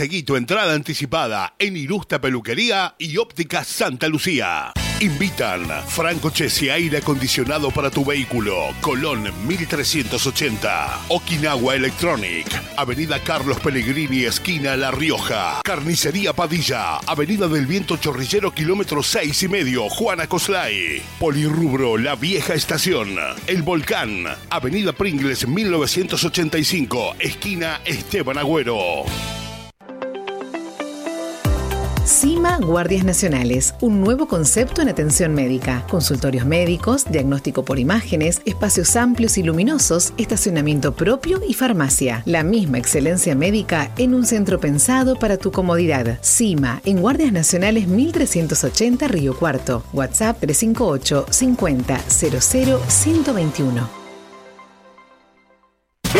Conseguí tu entrada anticipada en Irusta Peluquería y Óptica Santa Lucía. Invitan Franco Chesi, aire acondicionado para tu vehículo, Colón 1380. Okinawa Electronic, Avenida Carlos Pellegrini, esquina La Rioja. Carnicería Padilla, Avenida del Viento Chorrillero, kilómetro 6,5, Juana Coslay. Polirrubro, La Vieja Estación. El Volcán, Avenida Pringles 1985, esquina Esteban Agüero. CIMA Guardias Nacionales, un nuevo concepto en atención médica. Consultorios médicos, diagnóstico por imágenes, espacios amplios y luminosos, estacionamiento propio y farmacia. La misma excelencia médica en un centro pensado para tu comodidad. CIMA, en Guardias Nacionales 1380 Río Cuarto. WhatsApp 358 50 00 121.